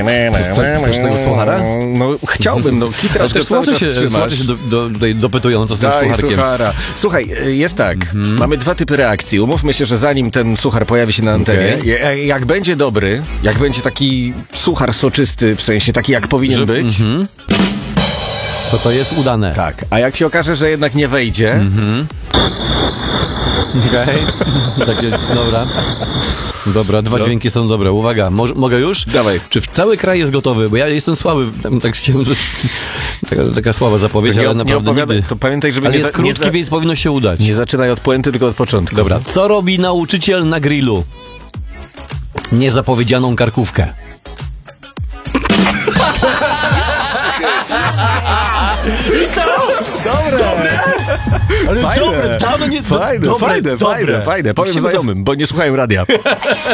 Chcesz tego suchara? No chciałbym, no Kitra też Słuchacze się tutaj dopytują, co z tym Daj sucharkiem. suchara. Słuchaj, jest tak, mamy dwa typy reakcji. Umówmy się, że zanim ten suchar pojawi się na antenie, jak będzie dobry, jak będzie taki suchar soczysty, w sensie taki jak powinien być, To jest udane. tak. A jak się okaże, że jednak nie wejdzie, Okej. Takie, dobra. Dobra, dwa dźwięki są dobre. Uwaga, mogę już? Dawaj. Czy cały kraj jest gotowy? Bo ja jestem słaby. Tak chciałem, że... taka słaba zapowiedź, ale naprawdę nigdy. to pamiętaj, żeby Ale nie, jest krótki, więc powinno się udać. nie zaczynaj od puenty, tylko od początku. Dobra. Co robi nauczyciel na grillu? Niezapowiedzianą karkówkę. Ale Fajne. dobre, dawno nie... Fajne. Powiem znajomym, bo nie słuchają radia.